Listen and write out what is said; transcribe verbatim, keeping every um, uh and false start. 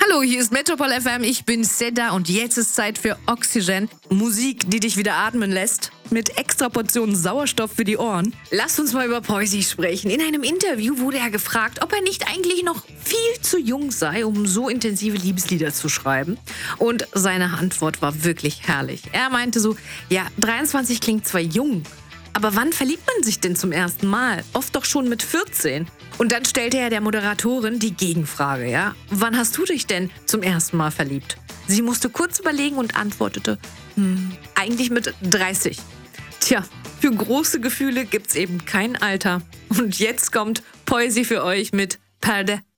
Hallo, hier ist Metropol F M, ich bin Seda und jetzt ist Zeit für Oxygen. Musik, die dich wieder atmen lässt. Mit extra Portionen Sauerstoff für die Ohren. Lasst uns mal über Poisi sprechen. In einem Interview wurde er gefragt, ob er nicht eigentlich noch viel zu jung sei, um so intensive Liebeslieder zu schreiben. Und seine Antwort war wirklich herrlich. Er meinte so, ja, dreiundzwanzig klingt zwar jung, aber wann verliebt man sich denn zum ersten Mal? Oft doch schon mit vierzehn. Und dann stellte er der Moderatorin die Gegenfrage, ja? Wann hast du dich denn zum ersten Mal verliebt? Sie musste kurz überlegen und antwortete, hm, eigentlich mit dreißig. Tja, für große Gefühle gibt's eben kein Alter. Und jetzt kommt Poisi für euch mit Perde.